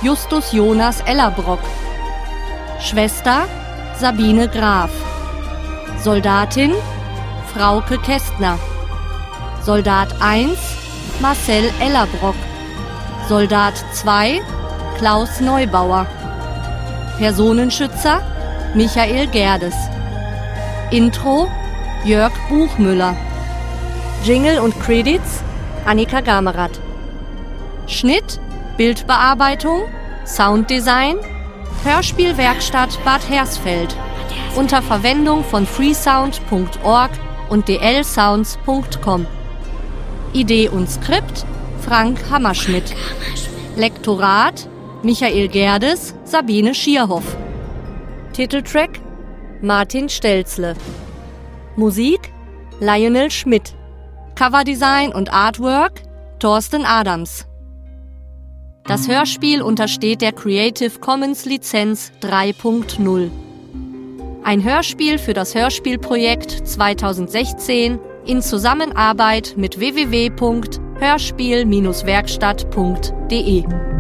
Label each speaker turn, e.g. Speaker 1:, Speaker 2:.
Speaker 1: Justus Jonas Ellerbrock. Schwester Sabine Graf. Soldatin Frauke Kästner. Soldat 1 Marcel Ellerbrock. Soldat 2 Klaus Neubauer. Personenschützer Michael Gerdes. Intro Jörg Buchmüller. Jingle und Credits Annika Gamerath. Schnitt, Bildbearbeitung, Sounddesign Hörspielwerkstatt Bad Hersfeld unter Verwendung von freesound.org und dlsounds.com. Idee und Skript Frank Hammerschmidt. Lektorat Michael Gerdes, Sabine Schierhoff. Titeltrack Martin Stelzle. Musik Lionel Schmidt. Coverdesign und Artwork Thorsten Adams. Das Hörspiel untersteht der Creative Commons Lizenz 3.0. Ein Hörspiel für das Hörspielprojekt 2016 in Zusammenarbeit mit www.hörspiel-werkstatt.de.